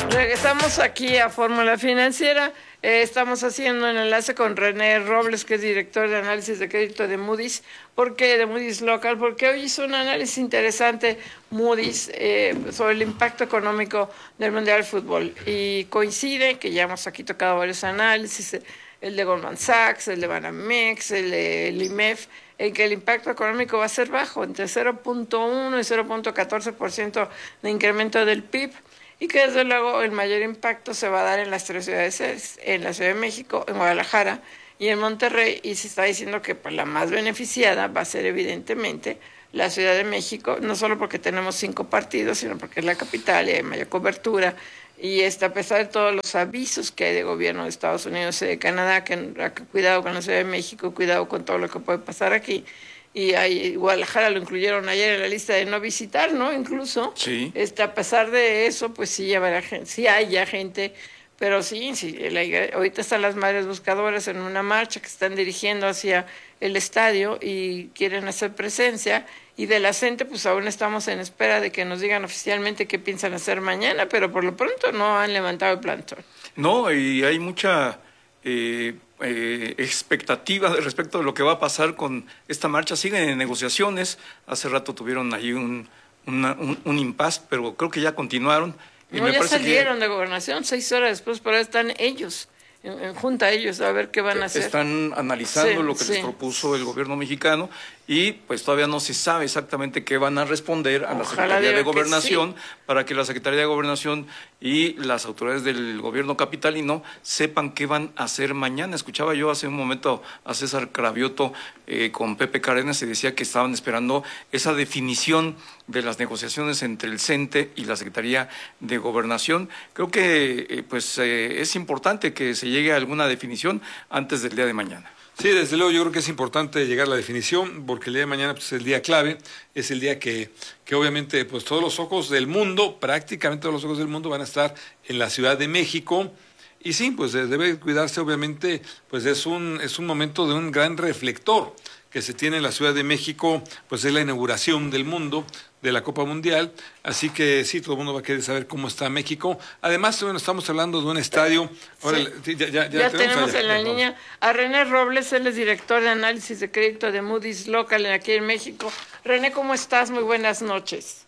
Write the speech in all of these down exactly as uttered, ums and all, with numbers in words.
Regresamos aquí a Fórmula Financiera. Eh, estamos haciendo un enlace con René Robles, que es director de análisis de crédito de Moody's, porque de Moody's Local, porque hoy hizo un análisis interesante Moody's eh, sobre el impacto económico del Mundial de Fútbol. Y coincide que ya hemos aquí tocado varios análisis, el de Goldman Sachs, el de Banamex, el de el I M E F, en que el impacto económico va a ser bajo, entre cero punto uno y cero punto catorce por ciento de incremento del P I B. Y que desde luego el mayor impacto se va a dar en las tres ciudades, en la Ciudad de México, en Guadalajara y en Monterrey, y se está diciendo que pues, la más beneficiada va a ser evidentemente la Ciudad de México, no solo porque tenemos cinco partidos, sino porque es la capital y hay mayor cobertura, y está, a pesar de todos los avisos que hay de gobierno de Estados Unidos y de Canadá, que, que cuidado con la Ciudad de México, cuidado con todo lo que puede pasar aquí. Y ahí Guadalajara lo incluyeron ayer en la lista de no visitar, ¿no? Incluso, sí. Este, a pesar de eso, pues sí, habrá gente, sí hay ya gente, pero sí, sí la, ahorita están las madres buscadoras en una marcha que están dirigiendo hacia el estadio y quieren hacer presencia, y de la gente, pues aún estamos en espera de que nos digan oficialmente qué piensan hacer mañana, pero por lo pronto no han levantado el plantón. No, y hay mucha... Eh... Eh, expectativa respecto de lo que va a pasar con esta marcha. Siguen en negociaciones. Hace rato tuvieron ahí un, una, un, un impasse, pero creo que ya continuaron. Y no, me ya salieron que... de gobernación seis horas después, pero ahora están ellos, en, en junta a ellos, a ver qué van a hacer. Están analizando sí, lo que sí. les propuso el gobierno mexicano y pues todavía no se sabe exactamente qué van a responder a Ojalá la Secretaría de Gobernación que sí. para que la Secretaría de Gobernación y las autoridades del gobierno capitalino sepan qué van a hacer mañana. Escuchaba yo hace un momento a César Cravioto eh, con Pepe Cárdenas y decía que estaban esperando esa definición de las negociaciones entre el CENTE y la Secretaría de Gobernación. Creo que eh, pues eh, es importante que se llegue a alguna definición antes del día de mañana. Sí, desde luego yo creo que es importante llegar a la definición porque el día de mañana pues, es el día clave, es el día que, que obviamente pues todos los ojos del mundo, prácticamente todos los ojos del mundo van a estar en la Ciudad de México y sí, pues debe cuidarse obviamente, pues es un, es un momento de un gran reflector que se tiene en la Ciudad de México, pues es la inauguración del mundo, de la Copa Mundial, así que sí, todo el mundo va a querer saber cómo está México. Además, bueno, estamos hablando de un estadio. Ahora, sí. ya, ya, ya, ya tenemos allá, en la línea a René Robles, él es director de análisis de crédito de Moody's Local aquí en México. René, ¿cómo estás? Muy buenas noches.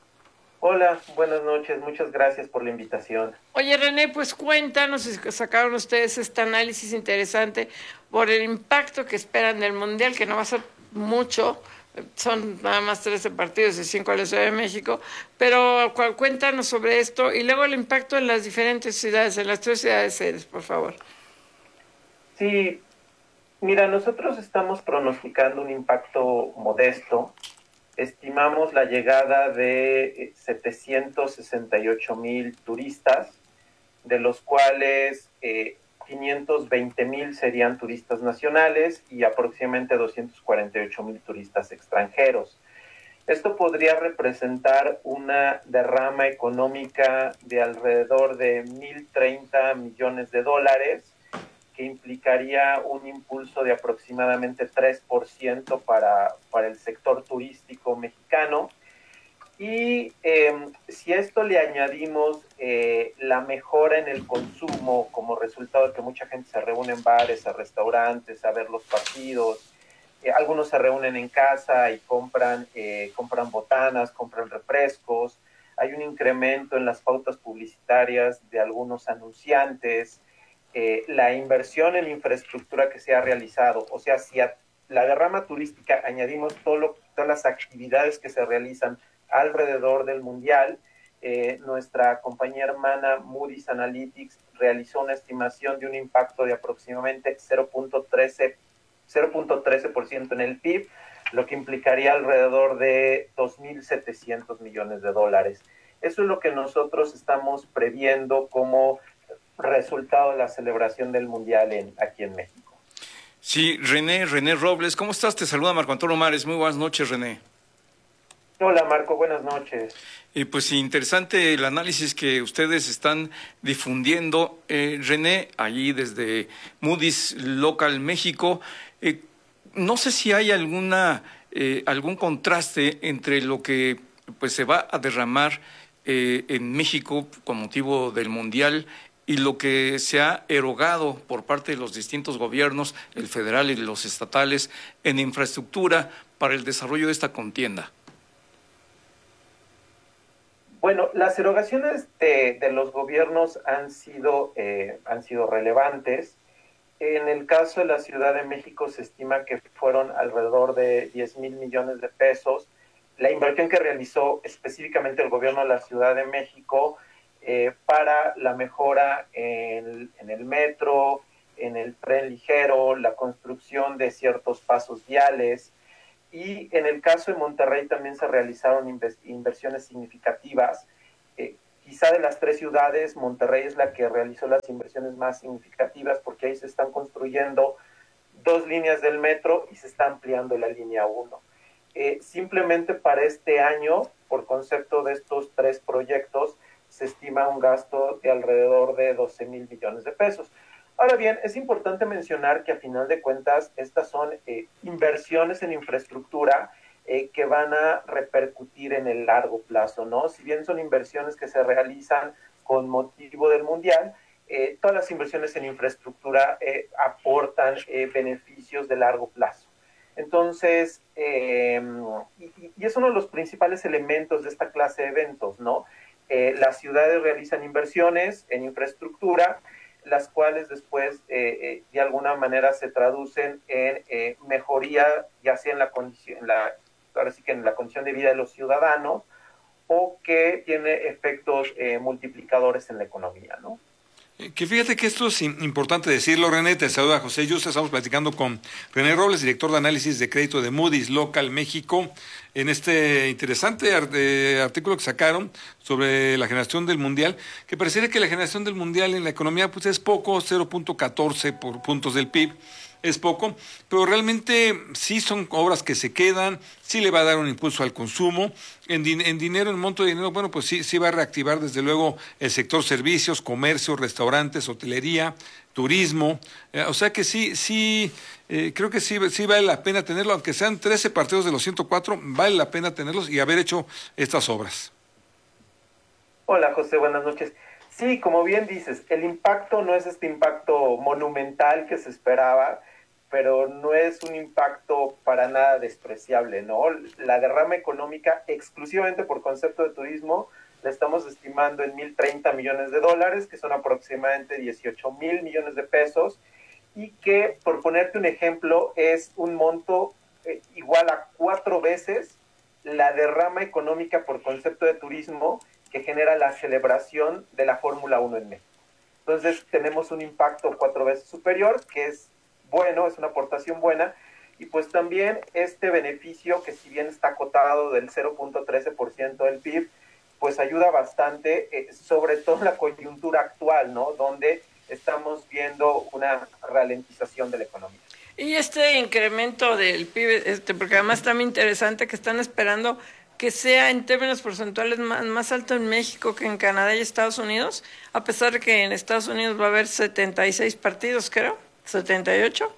Hola, buenas noches, muchas gracias por la invitación. Oye, René, pues cuéntanos, sacaron ustedes este análisis interesante por el impacto que esperan del Mundial, que no va a ser mucho, son nada más trece partidos y cinco en la Ciudad de México, pero cuéntanos sobre esto y luego el impacto en las diferentes ciudades, en las tres ciudades sedes, por favor. Sí, mira, nosotros estamos pronosticando un impacto modesto. Estimamos la llegada de setecientos sesenta y ocho mil turistas, de los cuales eh, quinientos veinte mil serían turistas nacionales y aproximadamente doscientos cuarenta y ocho mil turistas extranjeros. Esto podría representar una derrama económica de alrededor de mil treinta millones de dólares, que implicaría un impulso de aproximadamente tres por ciento para, para el sector turístico mexicano. Y eh, si a esto le añadimos eh, la mejora en el consumo como resultado de que mucha gente se reúne en bares, a restaurantes, a ver los partidos, eh, algunos se reúnen en casa y compran, eh, compran botanas, compran refrescos, hay un incremento en las pautas publicitarias de algunos anunciantes, eh, la inversión en infraestructura que se ha realizado, o sea, si a la derrama turística añadimos todo lo, todas las actividades que se realizan alrededor del Mundial, eh, nuestra compañía hermana Moody's Analytics realizó una estimación de un impacto de aproximadamente cero punto trece por ciento en el P I B, lo que implicaría alrededor de dos mil setecientos millones de dólares. Eso es lo que nosotros estamos previendo como resultado de la celebración del Mundial en, aquí en México. Sí, René, René Robles, ¿cómo estás? Te saluda Marco Antonio Mares. Muy buenas noches, René. Hola, Marco, buenas noches. Eh, pues interesante el análisis que ustedes están difundiendo, eh, René, allí desde Moody's Local México. Eh, no sé si hay alguna eh, algún contraste entre lo que pues se va a derramar eh, en México con motivo del Mundial y lo que se ha erogado por parte de los distintos gobiernos, el federal y los estatales, en infraestructura para el desarrollo de esta contienda? Bueno, las erogaciones de, de los gobiernos han sido, eh, han sido relevantes. En el caso de la Ciudad de México se estima que fueron alrededor de diez mil millones de pesos. La inversión que realizó específicamente el gobierno de la Ciudad de México eh, para la mejora en, en el metro, en el tren ligero, la construcción de ciertos pasos viales. Y en el caso de Monterrey también se realizaron inversiones significativas. Eh, quizá de las tres ciudades, Monterrey es la que realizó las inversiones más significativas porque ahí se están construyendo dos líneas del metro y se está ampliando la línea uno. Eh, simplemente para este año, por concepto de estos tres proyectos, se estima un gasto de alrededor de doce mil millones de pesos. Ahora bien, es importante mencionar que a final de cuentas estas son eh, inversiones en infraestructura eh, que van a repercutir en el largo plazo, ¿no? Si bien son inversiones que se realizan con motivo del Mundial, eh, todas las inversiones en infraestructura eh, aportan eh, beneficios de largo plazo. Entonces, eh, y, y es uno de los principales elementos de esta clase de eventos, ¿no? Eh, las ciudades realizan inversiones en infraestructura, las cuales después eh, eh, de alguna manera se traducen en eh, mejoría, ya sea en la condición, la, ahora sí que en la condición de vida de los ciudadanos, o que tiene efectos eh, multiplicadores en la economía, ¿no? Que fíjate que esto es importante decirlo, René. Te saluda José Yuste. Estamos platicando con René Robles, director de análisis de crédito de Moody's Local México, en este interesante artículo que sacaron sobre la generación del Mundial, que pareciera que la generación del Mundial en la economía pues es poco, cero punto catorce por puntos del P I B. Es poco, pero realmente sí son obras que se quedan, sí le va a dar un impulso al consumo. En, din en dinero, en monto de dinero, bueno, pues sí, sí va a reactivar desde luego el sector servicios, comercio, restaurantes, hotelería, turismo. Eh, o sea que sí, sí, eh, creo que sí, sí vale la pena tenerlo, aunque sean trece partidos de los ciento cuatro, vale la pena tenerlos y haber hecho estas obras. Hola José, buenas noches. Sí, como bien dices, el impacto no es este impacto monumental que se esperaba, pero no es un impacto para nada despreciable, ¿no? La derrama económica exclusivamente por concepto de turismo la estamos estimando en mil treinta millones de dólares, que son aproximadamente dieciocho mil millones de pesos, y que, por ponerte un ejemplo, es un monto eh, igual a cuatro veces la derrama económica por concepto de turismo que genera la celebración de la Fórmula uno en México. Entonces tenemos un impacto cuatro veces superior, que es bueno, es una aportación buena, y pues también este beneficio, que si bien está acotado del cero punto trece por ciento del P I B, pues ayuda bastante, eh, sobre todo en la coyuntura actual, ¿no? Donde estamos viendo una ralentización de la economía. Y este incremento del P I B, este, porque además está muy interesante que están esperando que sea en términos porcentuales más, más alto en México que en Canadá y Estados Unidos, a pesar de que en Estados Unidos va a haber setenta y seis partidos, creo, setenta y ocho.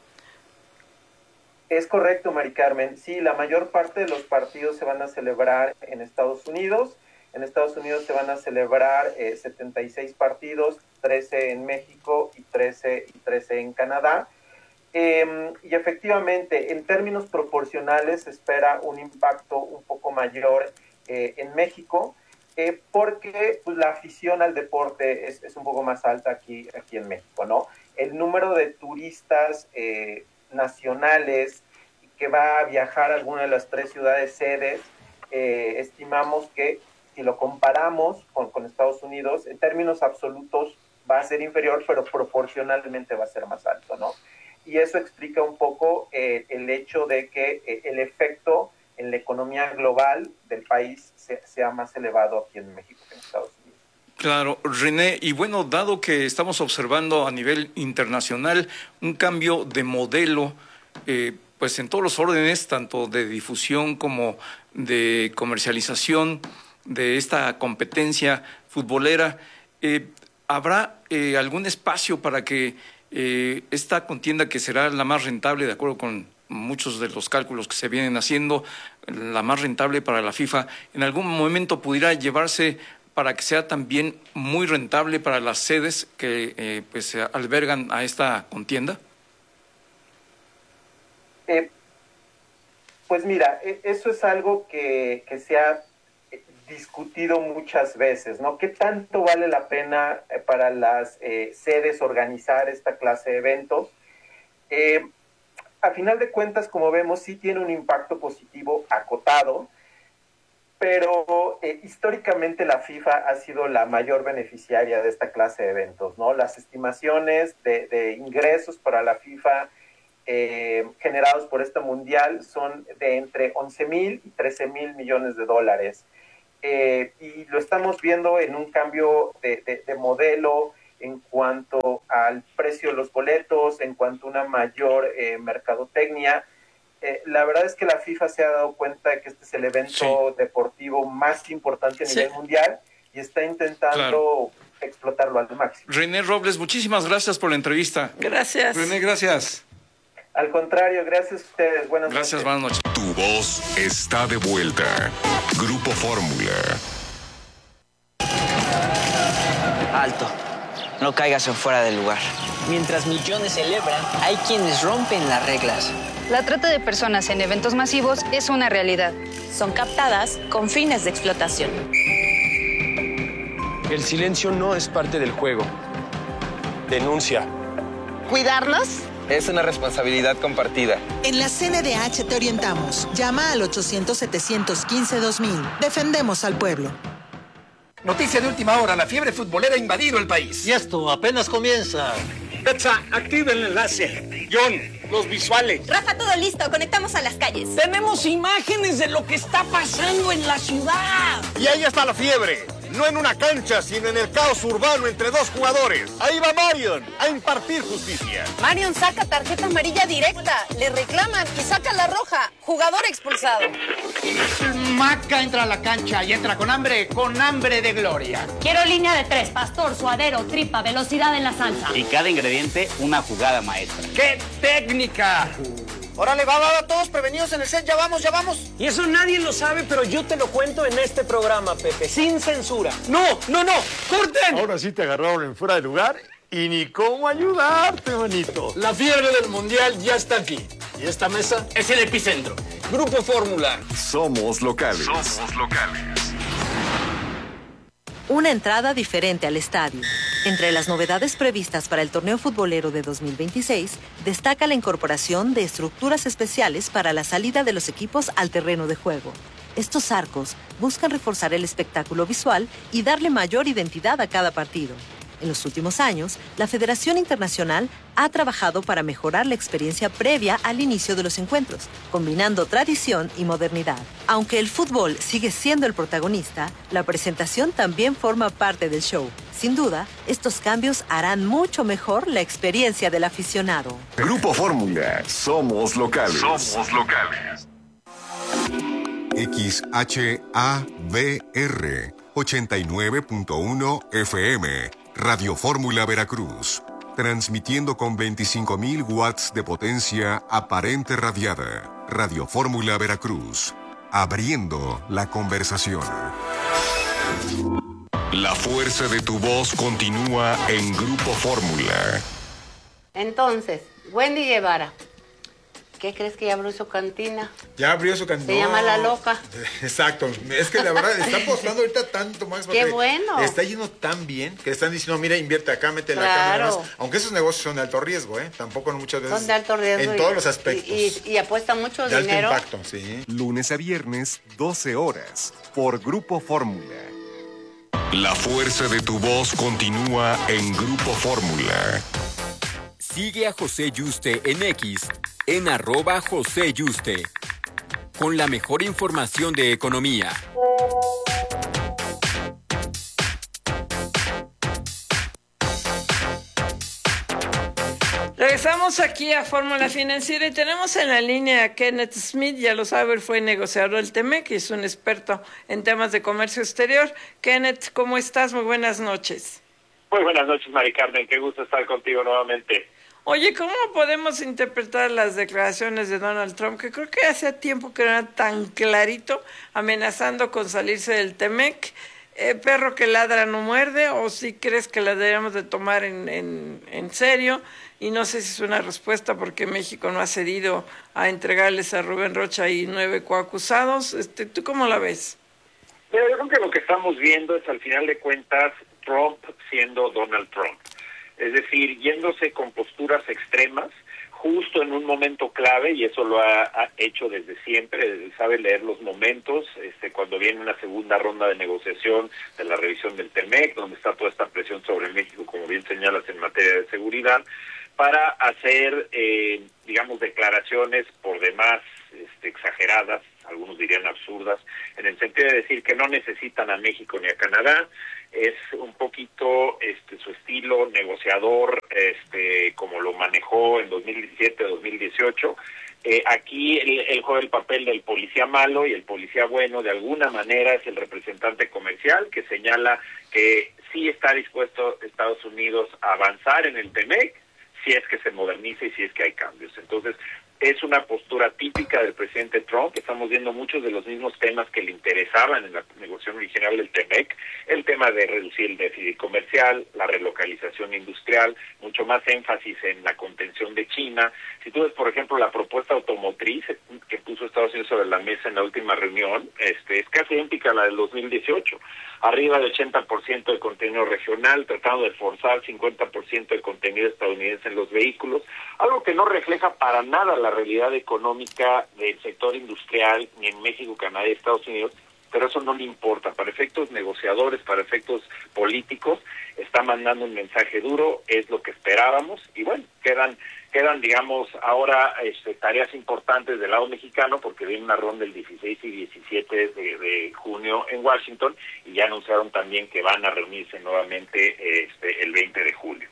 Es correcto, Mari Carmen. Sí, la mayor parte de los partidos se van a celebrar en Estados Unidos. En Estados Unidos se van a celebrar eh, setenta y seis partidos, trece en México y trece, y trece en Canadá. Eh, y efectivamente, en términos proporcionales, se espera un impacto un poco mayor eh, en México, eh, porque pues, la afición al deporte es, es un poco más alta aquí, aquí en México, ¿no? El número de turistas eh, nacionales que va a viajar a alguna de las tres ciudades sedes, eh, estimamos que si lo comparamos con, con Estados Unidos, en términos absolutos va a ser inferior, pero proporcionalmente va a ser más alto, ¿no? Y eso explica un poco eh, el hecho de que eh, el efecto en la economía global del país se, sea más elevado aquí en México que en Estados Unidos. Claro, René, y bueno, dado que estamos observando a nivel internacional un cambio de modelo, eh, pues en todos los órdenes, tanto de difusión como de comercialización de esta competencia futbolera, eh, ¿habrá eh, algún espacio para que eh, esta contienda, que será la más rentable, de acuerdo con muchos de los cálculos que se vienen haciendo, la más rentable para la FIFA, en algún momento pudiera llevarse para que sea también muy rentable para las sedes que eh, pues albergan a esta contienda? Eh, pues mira, eso es algo que, que se ha discutido muchas veces, ¿no? ¿Qué tanto vale la pena para las eh, sedes organizar esta clase de eventos? Eh, a final de cuentas, como vemos, sí tiene un impacto positivo acotado, pero eh, históricamente la FIFA ha sido la mayor beneficiaria de esta clase de eventos, ¿no? Las estimaciones de, de ingresos para la FIFA eh, generados por este mundial son de entre once mil y trece mil millones de dólares. Eh, y lo estamos viendo en un cambio de, de, de modelo en cuanto al precio de los boletos, en cuanto a una mayor eh, mercadotecnia. Eh, la verdad es que la FIFA se ha dado cuenta de que este es el evento sí. deportivo más importante a sí. nivel mundial y está intentando claro. explotarlo al máximo. René Robles, muchísimas gracias por la entrevista. Gracias. René, gracias. Al contrario, gracias a ustedes. Buenas gracias, noches. Buenas noches. Tu voz está de vuelta. Grupo Fórmula. Alto. No caigas en fuera del lugar. Mientras millones celebran, hay quienes rompen las reglas. La trata de personas en eventos masivos es una realidad. Son captadas con fines de explotación. El silencio no es parte del juego. Denuncia. ¿Cuidarlos? Es una responsabilidad compartida. En la C N D H te orientamos. Llama al ochocientos, setecientos quince, dos mil. Defendemos al pueblo. Noticia de última hora, la fiebre futbolera ha invadido el país. Y esto apenas comienza. Petsa, activa el enlace. John, los visuales. Rafa, todo listo, conectamos a las calles. Tenemos imágenes de lo que está pasando en la ciudad. Y ahí está la fiebre. No en una cancha, sino en el caos urbano entre dos jugadores. Ahí va Marion a impartir justicia. Marion saca tarjeta amarilla directa, le reclaman y saca la roja. Jugador expulsado. Maca entra a la cancha y entra con hambre, con hambre de gloria. Quiero línea de tres, pastor, suadero, tripa, velocidad en la salsa. Y cada ingrediente, una jugada maestra. ¡Qué técnica! Órale, va, va, va, todos prevenidos en el set, ya vamos, ya vamos. Y eso nadie lo sabe, pero yo te lo cuento en este programa, Pepe, sin censura. ¡No, no, no! ¡Corten! Ahora sí te agarraron en fuera de lugar y ni cómo ayudarte, manito. La fiebre del mundial ya está aquí. Y esta mesa es el epicentro. Grupo Fórmula. Somos locales. Somos locales. Una entrada diferente al estadio. Entre las novedades previstas para el torneo futbolero de dos mil veintiséis, destaca la incorporación de estructuras especiales para la salida de los equipos al terreno de juego. Estos arcos buscan reforzar el espectáculo visual y darle mayor identidad a cada partido. En los últimos años, la Federación Internacional ha trabajado para mejorar la experiencia previa al inicio de los encuentros, combinando tradición y modernidad. Aunque el fútbol sigue siendo el protagonista, la presentación también forma parte del show. Sin duda, estos cambios harán mucho mejor la experiencia del aficionado. Grupo Fórmula. Somos locales. Somos locales. X H A B R ochenta y nueve punto uno F M, Radio Fórmula Veracruz, transmitiendo con veinticinco mil watts de potencia aparente radiada. Radio Fórmula Veracruz, abriendo la conversación. La fuerza de tu voz continúa en Grupo Fórmula. Entonces, Wendy Guevara, ¿qué crees que ya abrió su cantina? Ya abrió su cantina. Se llama La Loca. Exacto. Es que la verdad está apostando ahorita tanto más. ¡Qué bueno! Está yendo tan bien que le están diciendo, mira, invierte acá, métela claro. acá. Más. Aunque esos negocios son de alto riesgo, ¿eh? Tampoco muchas veces. Son de alto riesgo. En y, todos los aspectos. Y, y, y apuestan mucho de dinero. Alto impacto, sí. Lunes a viernes, doce horas, por Grupo Fórmula. La fuerza de tu voz continúa en Grupo Fórmula. Sigue a José Yuste en X, en arroba José Yuste, con la mejor información de economía. Regresamos aquí a Fórmula Financiera y tenemos en la línea a Kenneth Smith, ya lo sabe, fue negociador del T M E C y es un experto en temas de comercio exterior. Kenneth, ¿cómo estás? Muy buenas noches. Muy buenas noches, Mari Carmen, qué gusto estar contigo nuevamente. Oye, ¿cómo podemos interpretar las declaraciones de Donald Trump, que creo que hace tiempo que no era tan clarito, amenazando con salirse del T M E C? eh, perro que ladra no muerde, o si crees que la deberíamos de tomar en, en, en serio, y no sé si es una respuesta porque México no ha cedido a entregarles a Rubén Rocha y nueve coacusados. Este, ¿tú cómo la ves? Pero yo creo que lo que estamos viendo es, al final de cuentas, Trump siendo Donald Trump. Es decir, yéndose con posturas extremas, justo en un momento clave, y eso lo ha, ha hecho desde siempre, sabe leer los momentos, este, cuando viene una segunda ronda de negociación de la revisión del TEMEC, donde está toda esta presión sobre México, como bien señalas, en materia de seguridad, para hacer, eh, digamos, declaraciones por demás este, exageradas, algunos dirían absurdas, en el sentido de decir que no necesitan a México ni a Canadá. Es un poquito este su estilo negociador, este como lo manejó en dos mil diecisiete, dos mil dieciocho. Eh, aquí él, él juega el papel del policía malo, y el policía bueno de alguna manera es el representante comercial, que señala que sí está dispuesto Estados Unidos a avanzar en el TEMEC si es que se moderniza y si es que hay cambios. Entonces, es una postura típica del presidente Trump. Estamos viendo muchos de los mismos temas que le interesaban en la negociación original del TEMEC, el tema de reducir el déficit comercial, la relocalización industrial, mucho más énfasis en la contención de China. Si tú ves, por ejemplo, la propuesta automotriz que puso Estados Unidos sobre la mesa en la última reunión, este, es casi idéntica a la del dos mil dieciocho. Arriba del ochenta por ciento de contenido regional, tratando de forzar cincuenta por ciento de contenido estadounidense en los vehículos, algo que no refleja para nada la realidad económica del sector industrial ni en México, Canadá y Estados Unidos, pero eso no le importa. Para efectos negociadores, para efectos políticos, está mandando un mensaje duro, es lo que esperábamos, y bueno, quedan quedan digamos ahora este, tareas importantes del lado mexicano, porque viene una ronda el dieciséis y diecisiete de, de junio en Washington, y ya anunciaron también que van a reunirse nuevamente este, el veinte de julio.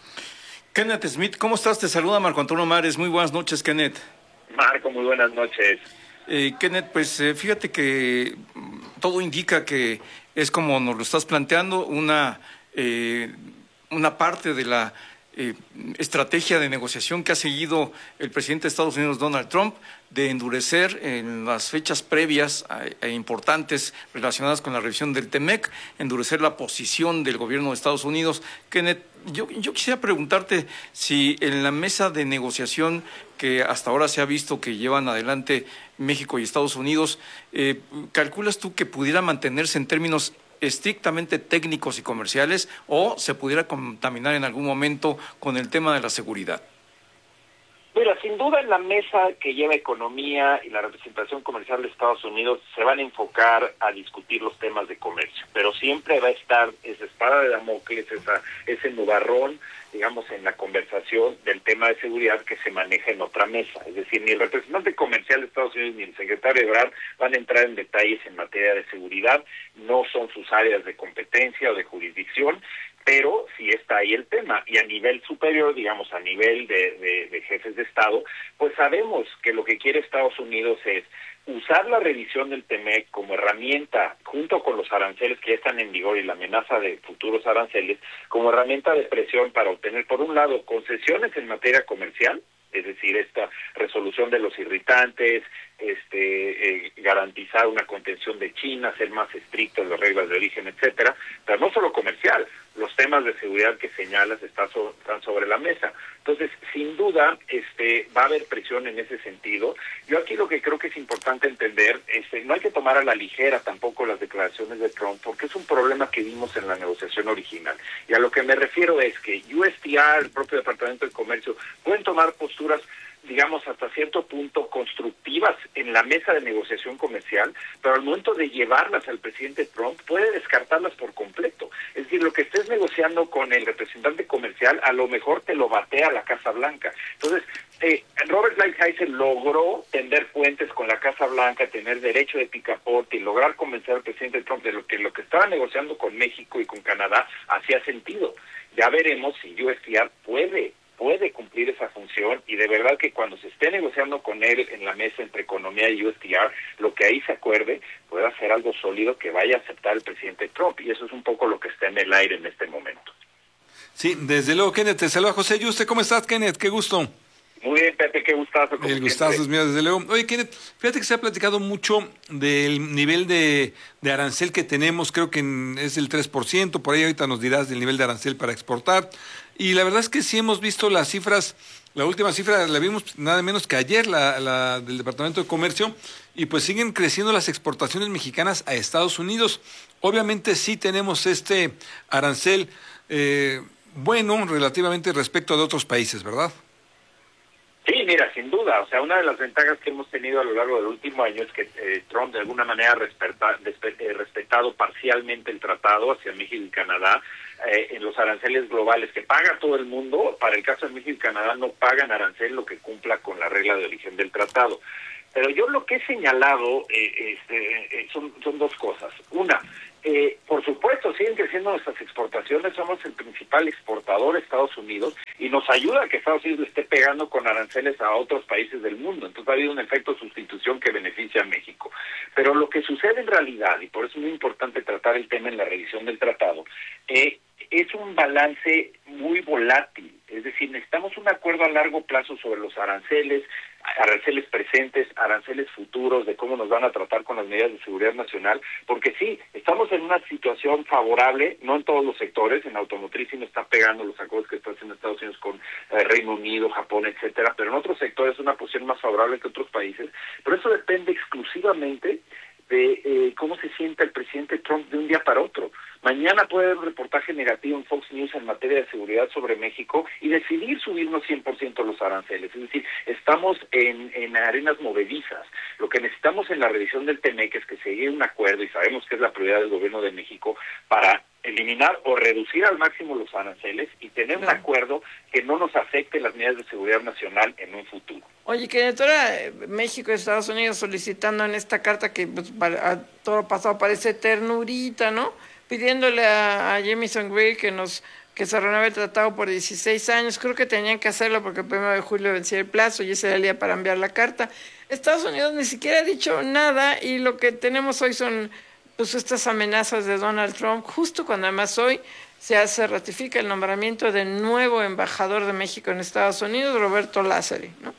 Kenneth Smith, ¿cómo estás? Te saluda Marco Antonio Mares. Muy buenas noches, Kenneth. Marco, muy buenas noches. Eh, Kenneth, pues eh, fíjate que todo indica que es como nos lo estás planteando, una, eh, una parte de la eh, estrategia de negociación que ha seguido el presidente de Estados Unidos, Donald Trump, de endurecer en las fechas previas e importantes relacionadas con la revisión del TEMEC, endurecer la posición del gobierno de Estados Unidos. Kenneth, yo, yo quisiera preguntarte si en la mesa de negociación que hasta ahora se ha visto que llevan adelante México y Estados Unidos, eh, ¿calculas tú que pudiera mantenerse en términos estrictamente técnicos y comerciales, o se pudiera contaminar en algún momento con el tema de la seguridad? Mira, sin duda en la mesa que lleva economía y la representación comercial de Estados Unidos se van a enfocar a discutir los temas de comercio, pero siempre va a estar esa espada de Damocles, esa, ese nubarrón, digamos, en la conversación del tema de seguridad que se maneja en otra mesa. Es decir, ni el representante comercial de Estados Unidos ni el secretario Ebrard van a entrar en detalles en materia de seguridad, no son sus áreas de competencia o de jurisdicción, pero sí está ahí el tema, y a nivel superior, digamos, a nivel de, de, de jefes de Estado, pues sabemos que lo que quiere Estados Unidos es usar la revisión del TEMEC como herramienta, junto con los aranceles que ya están en vigor y la amenaza de futuros aranceles, como herramienta de presión para obtener, por un lado, concesiones en materia comercial, es decir, esta resolución de los irritantes, este, eh, garantizar una contención de China, ser más estrictos en las reglas de origen, etcétera, pero no solo comercial, los temas de seguridad que señalas están, so, están sobre la mesa. Entonces, sin duda, este, va a haber presión en ese sentido. Yo aquí lo que creo que es importante entender, este, no hay que tomar a la ligera tampoco las declaraciones de Trump, porque es un problema que vimos en la negociación original. Y a lo que me refiero es que U S T R, el propio Departamento de Comercio, pueden tomar posturas, digamos, hasta cierto punto constructivas en la mesa de negociación comercial, pero al momento de llevarlas al presidente Trump puede descartarlas por completo. Es decir, lo que estés negociando con el representante comercial a lo mejor te lo batea la Casa Blanca. Entonces, eh, Robert Lighthizer logró tender puentes con la Casa Blanca, tener derecho de picaporte y lograr convencer al presidente Trump de lo que lo que estaba negociando con México y con Canadá hacía sentido. Ya veremos si U S T R puede puede cumplir esa función, y de verdad que cuando se esté negociando con él en la mesa entre economía y U S T R, lo que ahí se acuerde pueda ser algo sólido que vaya a aceptar el presidente Trump, y eso es un poco lo que está en el aire en este momento. Sí, desde luego, Kenneth. Te saluda José Yuste. ¿Cómo estás, Kenneth? Qué gusto. Muy bien, Pepe, qué gustazo. El gustazo es mío, desde luego. Oye, Kenneth, fíjate que se ha platicado mucho del nivel de, de arancel que tenemos, creo que en, es el tres por ciento, por ahí ahorita nos dirás del nivel de arancel para exportar. Y la verdad es que sí hemos visto las cifras, la última cifra la vimos nada menos que ayer, la, la del Departamento de Comercio, y pues siguen creciendo las exportaciones mexicanas a Estados Unidos. Obviamente sí tenemos este arancel eh, bueno relativamente respecto de otros países, ¿verdad? Sí, mira, sin duda, o sea, una de las ventajas que hemos tenido a lo largo del último año es que eh, Trump de alguna manera ha respeta, despe, eh, respetado parcialmente el tratado hacia México y Canadá eh, en los aranceles globales que paga todo el mundo. Para el caso de México y Canadá no pagan arancel lo que cumpla con la regla de origen del tratado. Pero yo lo que he señalado eh, este, eh, son, son dos cosas. Una, eh, por supuesto, siguen creciendo nuestras exportaciones, somos el principal exportador de Estados Unidos y nos ayuda a que Estados Unidos le esté pegando con aranceles a otros países del mundo. Entonces ha habido un efecto de sustitución que beneficia a México. Pero lo que sucede en realidad, y por eso es muy importante tratar el tema en la revisión del tratado, eh, es un balance muy volátil. Es decir, necesitamos un acuerdo a largo plazo sobre los aranceles, aranceles presentes, aranceles futuros, de cómo nos van a tratar con las medidas de seguridad nacional, porque sí, estamos en una situación favorable, no en todos los sectores, en automotriz sí nos está pegando los acuerdos que está haciendo Estados Unidos con eh, Reino Unido, Japón, etcétera, pero en otros sectores es una posición más favorable que otros países, pero eso depende exclusivamente de eh, cómo se sienta el presidente Trump de un día para otro. Mañana puede haber un reportaje negativo en Fox News en materia de seguridad sobre México y decidir subirnos cien por ciento los aranceles. Es decir, estamos en, en arenas movedizas. Lo que necesitamos en la revisión del T M E C es que se llegue a un acuerdo, y sabemos que es la prioridad del gobierno de México, para eliminar o reducir al máximo los aranceles y tener un acuerdo que no nos afecte las medidas de seguridad nacional en un futuro. Oye, que ahora México y Estados Unidos solicitando en esta carta que pues, para, a todo lo pasado parece ternurita, ¿no? Pidiéndole a, a Jamieson Greer que nos que se renueve el tratado por dieciséis años. Creo que tenían que hacerlo porque el primero de julio vencía el plazo y ese era el día para enviar la carta. Estados Unidos ni siquiera ha dicho nada y lo que tenemos hoy son pues estas amenazas de Donald Trump, justo cuando además hoy se hace, ratifica el nombramiento del nuevo embajador de México en Estados Unidos, Roberto Lázari, ¿no?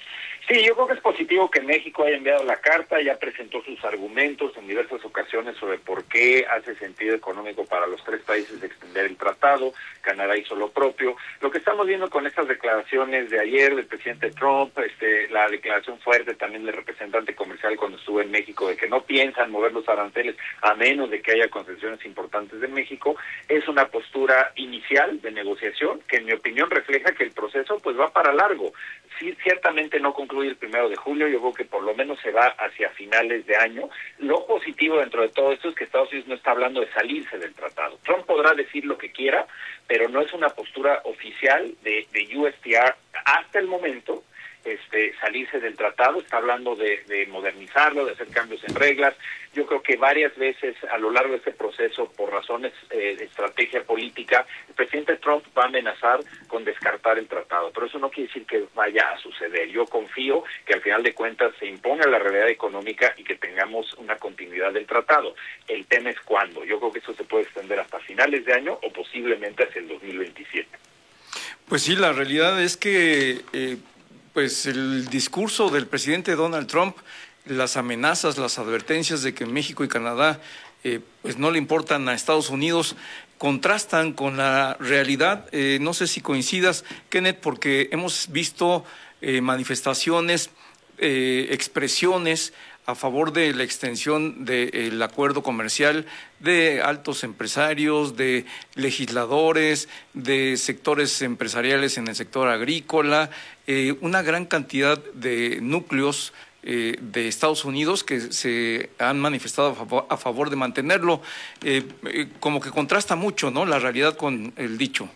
Sí, yo creo que es positivo que México haya enviado la carta, ya presentó sus argumentos en diversas ocasiones sobre por qué hace sentido económico para los tres países extender el tratado. Canadá hizo lo propio. Lo que estamos viendo con estas declaraciones de ayer del presidente Trump, este, la declaración fuerte también del representante comercial cuando estuvo en México de que no piensan mover los aranceles a menos de que haya concesiones importantes de México, es una postura inicial de negociación que en mi opinión refleja que el proceso pues va para largo. Sí, ciertamente no concluye el primero de julio, yo creo que por lo menos se va hacia finales de año. Lo positivo dentro de todo esto es que Estados Unidos no está hablando de salirse del tratado. Trump podrá decir lo que quiera, pero no es una postura oficial de, de U S T R hasta el momento. Este, salirse del tratado, está hablando de, de modernizarlo, de hacer cambios en reglas. Yo creo que varias veces a lo largo de este proceso, por razones eh, de estrategia política, el presidente Trump va a amenazar con descartar el tratado, pero eso no quiere decir que vaya a suceder. Yo confío que al final de cuentas se imponga la realidad económica y que tengamos una continuidad del tratado. El tema es cuándo. Yo creo que eso se puede extender hasta finales de año o posiblemente hacia el dos mil veintisiete. Pues sí, la realidad es que eh, pues el discurso del presidente Donald Trump, las amenazas, las advertencias de que México y Canadá eh, pues no le importan a Estados Unidos, contrastan con la realidad. Eh, no sé si coincidas, Kenneth, porque hemos visto eh, manifestaciones, eh, expresiones a favor de la extensión del acuerdo comercial de altos empresarios, de legisladores, de sectores empresariales en el sector agrícola, eh, una gran cantidad de núcleos eh, de Estados Unidos que se han manifestado a favor, a favor de mantenerlo. Eh, eh, como que contrasta mucho, ¿no?, la realidad con el dicho.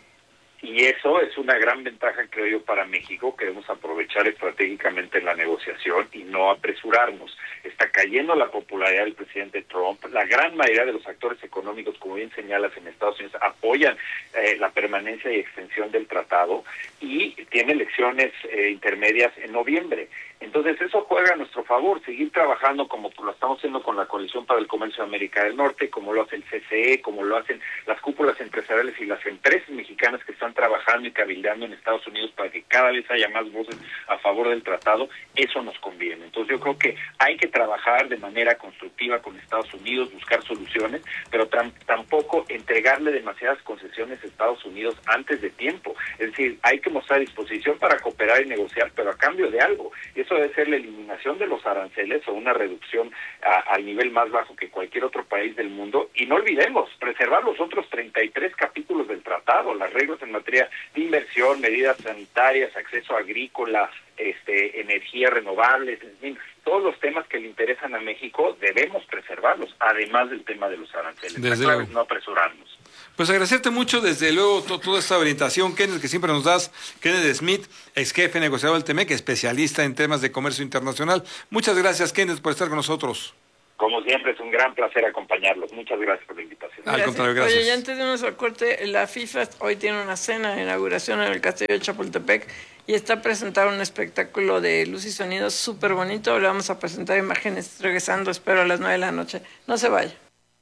Y eso es una gran ventaja, creo yo, para México. Queremos aprovechar estratégicamente la negociación y no apresurarnos. Está cayendo la popularidad del presidente Trump. La gran mayoría de los actores económicos, como bien señalas, en Estados Unidos apoyan eh, la permanencia y extensión del tratado y tiene elecciones eh, intermedias en noviembre. Entonces eso juega a nuestro favor, seguir trabajando como lo estamos haciendo con la Coalición para el Comercio de América del Norte, como lo hace el C C E, como lo hacen las cúpulas empresariales y las empresas mexicanas que están trabajando y cabildeando en Estados Unidos para que cada vez haya más voces a favor del tratado. Eso nos conviene. Entonces yo creo que hay que trabajar de manera constructiva con Estados Unidos, buscar soluciones, pero tam- tampoco entregarle demasiadas concesiones a Estados Unidos antes de tiempo. Es decir, hay que mostrar disposición para cooperar y negociar, pero a cambio de algo. Eso debe ser la eliminación de los aranceles o una reducción a, al nivel más bajo que cualquier otro país del mundo. Y no olvidemos, preservar los otros treinta y tres capítulos del tratado, las reglas en materia de inversión, medidas sanitarias, acceso agrícola, este, energías renovables, en fin, todos los temas que le interesan a México debemos preservarlos, además del tema de los aranceles. Desde La clave luego. es no apresurarnos. Pues agradecerte mucho, desde luego, to- toda esta orientación, Kenneth, que siempre nos das. Kenneth Smith, ex jefe negociador del Temec, especialista en temas de comercio internacional. Muchas gracias, Kenneth, por estar con nosotros. Como siempre, es un gran placer acompañarlos. Muchas gracias por la invitación. Al contrario, gracias. Oye, ya antes de irnos al corte, la FIFA hoy tiene una cena de inauguración en el Castillo de Chapultepec y está presentando un espectáculo de luz y sonido súper bonito. Le vamos a presentar imágenes regresando, espero, a las nueve de la noche. No se vaya.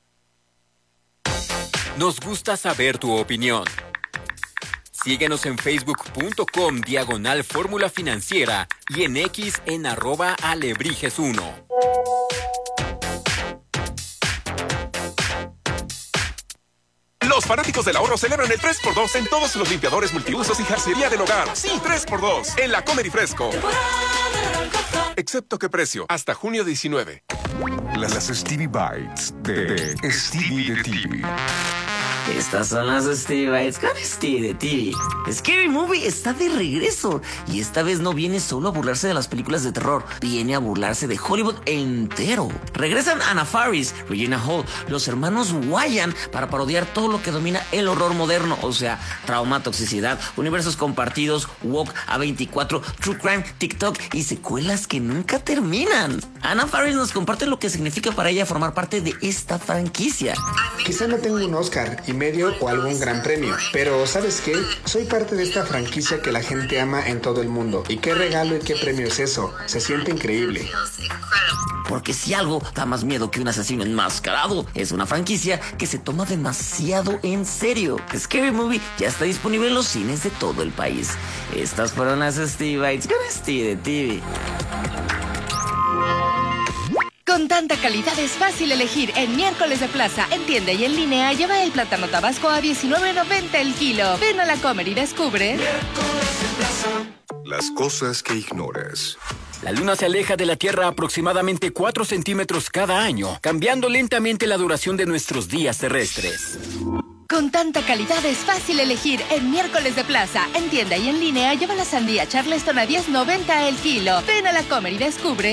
Nos gusta saber tu opinión. Síguenos en facebook.com diagonal fórmula financiera y en X en arroba alebrijes uno. Los fanáticos del ahorro celebran el tres por dos en todos los limpiadores multiusos y jarcería del hogar. Sí, tres por dos en la Comer y Fresco. Excepto que precio, hasta junio diecinueve. Las Stevie Bites de, de Stevie de T V. Estas son las Stevie Bites con Stevie de T V. Scary Movie está de regreso y esta vez no viene solo a burlarse de las películas de terror, viene a burlarse de Hollywood entero. Regresan Anna Faris, Regina Hall, los hermanos Wyan para parodiar todo lo que domina el horror moderno, o sea, trauma, toxicidad, universos compartidos, woke, A veinticuatro, true crime, TikTok y secuelas que nunca terminan. Anna Faris nos comparte lo que significa para ella formar parte de esta franquicia. Quizá no tengo un Oscar y medio o algún gran premio, pero ¿sabes qué? Soy parte de esta franquicia que la gente ama en todo el mundo. ¿Y qué regalo y qué premio es eso? Se siente increíble. Porque si algo da más miedo que un asesino enmascarado, es una franquicia que se toma demasiado en serio. Scary Movie ya está disponible en los cines de todo el país. Estas fueron las Stevie Bites con Stevie de T V. Con tanta calidad es fácil elegir. En Miércoles de Plaza, en tienda y en línea, lleva el plátano tabasco a diecinueve noventa el kilo. Ven a la Comer y descubre. Las cosas que ignoras. La Luna se aleja de la Tierra aproximadamente cuatro centímetros cada año, cambiando lentamente la duración de nuestros días terrestres. Con tanta calidad es fácil elegir. En Miércoles de Plaza, en tienda y en línea, lleva la sandía Charleston a diez noventa el kilo. Ven a la Comer y descubre.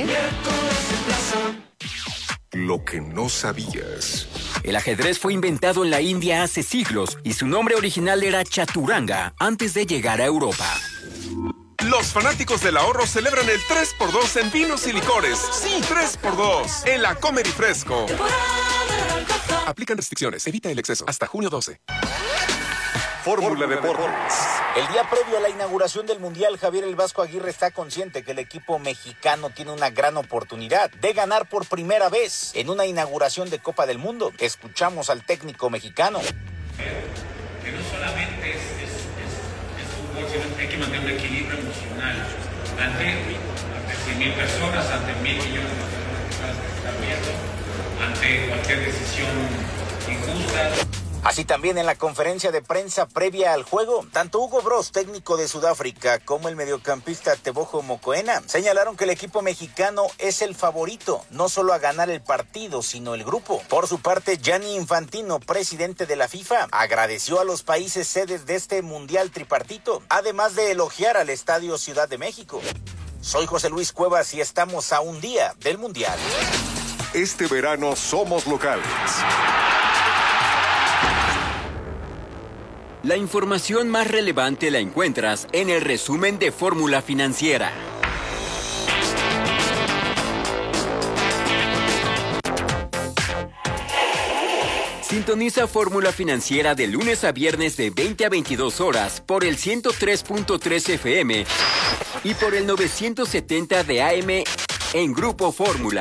Lo que no sabías. El ajedrez fue inventado en la India hace siglos y su nombre original era chaturanga antes de llegar a Europa. Los fanáticos del ahorro celebran el tres por dos en vinos y licores. Sí, tres por dos en la Comer y Fresco. Aplican restricciones, evita el exceso. Hasta junio doce. Fórmula Deportes. El día previo a la inauguración del Mundial, Javier El Vasco Aguirre está consciente que el equipo mexicano tiene una gran oportunidad de ganar por primera vez en una inauguración de Copa del Mundo. Escuchamos al técnico mexicano. Que no solamente es, es, es, es fútbol, sino que hay que mantener un equilibrio emocional ante, ante cien mil personas, ante mil millones de personas que están viendo, ante cualquier decisión injusta. Así también en la conferencia de prensa previa al juego, tanto Hugo Broz, técnico de Sudáfrica, como el mediocampista Tebogo Mokoena señalaron que el equipo mexicano es el favorito, no solo a ganar el partido, sino el grupo. Por su parte, Gianni Infantino, presidente de la FIFA, agradeció a los países sedes de este mundial tripartito, además de elogiar al Estadio Ciudad de México. Soy José Luis Cuevas y estamos a un día del mundial. Este verano somos locales. La información más relevante la encuentras en el resumen de Fórmula Financiera. Sintoniza Fórmula Financiera de lunes a viernes de veinte a veintidós horas por el ciento tres punto tres F M y por el novecientos setenta de A M en Grupo Fórmula.